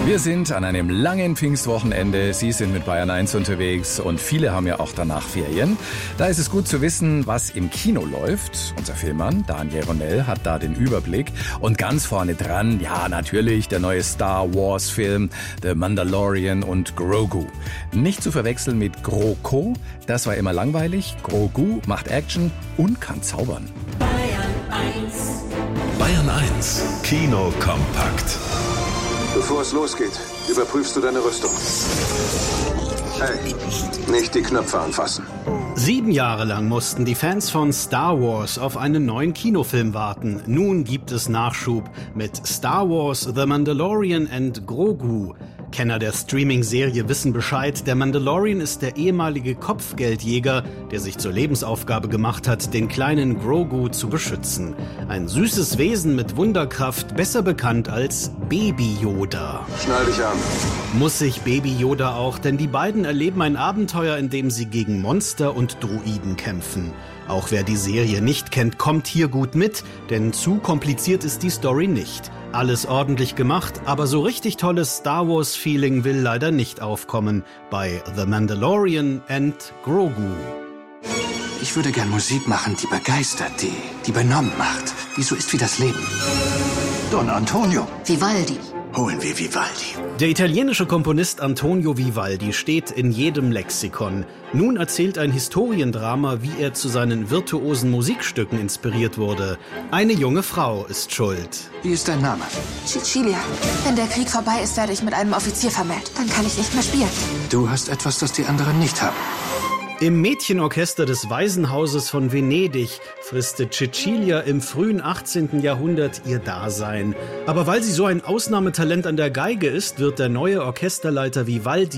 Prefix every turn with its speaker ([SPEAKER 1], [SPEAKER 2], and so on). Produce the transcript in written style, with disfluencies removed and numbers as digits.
[SPEAKER 1] Wir sind an einem langen Pfingstwochenende. Sie sind mit Bayern 1 unterwegs und viele haben ja auch danach Ferien. Da ist es gut zu wissen, was im Kino läuft. Unser Filmmann Daniel Ronell hat da den Überblick. Und ganz vorne dran, ja natürlich, der neue Star Wars Film The Mandalorian und Grogu. Nicht zu verwechseln mit GroKo, das war immer langweilig. Grogu macht Action und kann zaubern.
[SPEAKER 2] Bayern 1.
[SPEAKER 3] Bayern 1 Kino kompakt.
[SPEAKER 4] Bevor es losgeht, überprüfst du deine Rüstung. Hey, nicht die Knöpfe anfassen.
[SPEAKER 5] 7 Jahre lang mussten die Fans von Star Wars auf einen neuen Kinofilm warten. Nun gibt es Nachschub mit Star Wars The Mandalorian and Grogu. Kenner der Streaming-Serie wissen Bescheid. Der Mandalorian ist der ehemalige Kopfgeldjäger, der sich zur Lebensaufgabe gemacht hat, den kleinen Grogu zu beschützen. Ein süßes Wesen mit Wunderkraft, besser bekannt als Baby Yoda.
[SPEAKER 4] Schnall dich an.
[SPEAKER 5] Muss sich Baby Yoda auch, denn die beiden erleben ein Abenteuer, in dem sie gegen Monster und Droiden kämpfen. Auch wer die Serie nicht kennt, kommt hier gut mit, denn zu kompliziert ist die Story nicht. Alles ordentlich gemacht, aber so richtig tolles Star Wars-Feeling will leider nicht aufkommen bei The Mandalorian and Grogu.
[SPEAKER 6] Ich würde gern Musik machen, die begeistert, die benommen macht, die so ist wie das Leben. Don Antonio.
[SPEAKER 7] Vivaldi.
[SPEAKER 6] Holen wir Vivaldi.
[SPEAKER 5] Der italienische Komponist Antonio Vivaldi steht in jedem Lexikon. Nun erzählt ein Historiendrama, wie er zu seinen virtuosen Musikstücken inspiriert wurde. Eine junge Frau ist schuld.
[SPEAKER 6] Wie ist dein Name?
[SPEAKER 7] Cecilia. Wenn der Krieg vorbei ist, werde ich mit einem Offizier vermählt. Dann kann ich nicht mehr spielen.
[SPEAKER 6] Du hast etwas, das die anderen nicht haben.
[SPEAKER 5] Im Mädchenorchester des Waisenhauses von Venedig frisste Cecilia im frühen 18. Jahrhundert ihr Dasein. Aber weil sie so ein Ausnahmetalent an der Geige ist, wird der neue Orchesterleiter Vivaldi